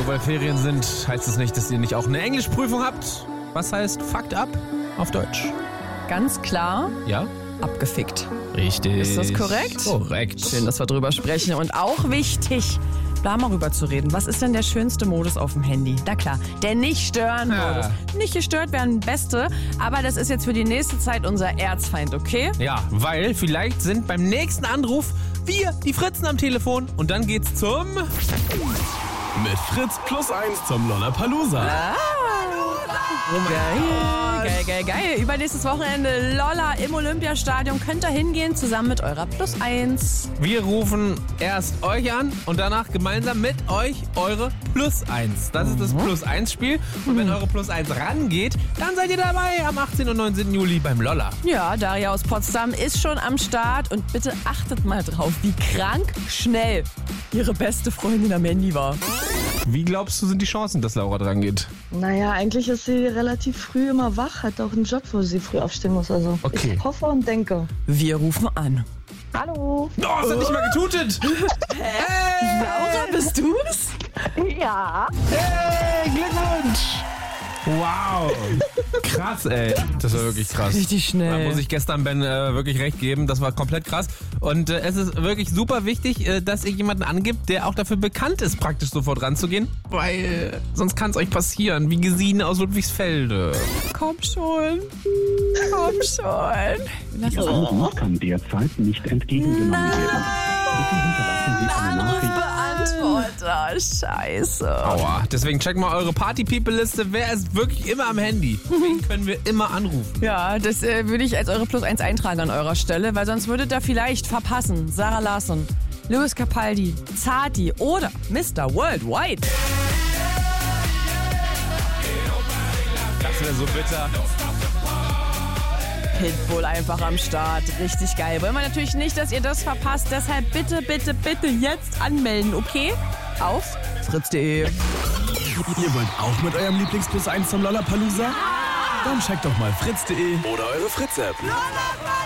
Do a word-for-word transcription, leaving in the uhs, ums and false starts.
weil Ferien sind, heißt es nicht, dass ihr nicht auch eine Englischprüfung habt. Was heißt fucked up auf Deutsch? Ganz klar, Ja? abgefickt. Richtig. Ist das korrekt? Korrekt. Schön, dass wir drüber sprechen. Und auch wichtig, da mal rüber zu reden. Was ist denn der schönste Modus auf dem Handy? Na klar, der Nicht-Stören-Modus. Ja. Nicht gestört werden, beste. Aber das ist jetzt für die nächste Zeit unser Erzfeind, okay? Ja, weil vielleicht sind beim nächsten Anruf wir, die Fritzen, am Telefon. Und dann geht's zum... Mit Fritz plus eins zum Lollapalooza. Geil, geil, geil, geil. Übernächstes Wochenende Lolla im Olympiastadion. Könnt ihr hingehen, zusammen mit eurer Plus eins. Wir rufen erst euch an und danach gemeinsam mit euch eure Plus eins. Das ist das Plus eins Spiel. Und wenn eure Plus eins rangeht, dann seid ihr dabei am achtzehnten und neunzehnten Juli beim Lolla. Ja, Daria aus Potsdam ist schon am Start. Und bitte achtet mal drauf, wie krank schnell ihre beste Freundin am Handy war. Wie glaubst du, sind die Chancen, dass Laura dran geht? Naja, eigentlich ist sie relativ früh immer wach, hat auch einen Job, wo sie früh aufstehen muss. Also Okay. ich hoffe und denke. Wir rufen an. Hallo. Oh, es hat nicht mal getutet! Hey! Laura, bist du's? Ja. Hey, Glückwunsch! Wow! Krass, ey. Das war wirklich krass. Richtig Da schnell. muss ich gestern Ben äh, wirklich recht geben. Das war komplett krass. Und äh, es ist wirklich super wichtig, äh, dass ihr jemanden angibt, der auch dafür bekannt ist, praktisch sofort ranzugehen. Weil äh, sonst kann es euch passieren, wie Gesine aus Ludwigsfelde. Komm schon. Komm schon. Lass Ihr uns Anruf kann derzeit nicht entgegengenommen werden. Bitte hinterlassen Sie eine Nachricht. Anrufbeantworter. Scheiße. Aua. Deswegen checkt mal eure Party-People-Liste. Wer ist wirklich immer am Handy? Wen können wir immer anrufen? Ja, das äh, würde ich als eure Plus eins eintragen an eurer Stelle, weil sonst würdet ihr vielleicht verpassen. Sarah Larsson, Louis Capaldi, Zati oder Mister Worldwide. Das wäre so bitter. Pitbull einfach am Start. Richtig geil. Wollen wir natürlich nicht, dass ihr das verpasst. Deshalb bitte, bitte, bitte jetzt anmelden, okay? Auf fritz punkt de. Ihr wollt auch mit eurem Lieblings plus eins zum Lollapalooza? Dann checkt doch mal fritz punkt de oder eure Fritz-App.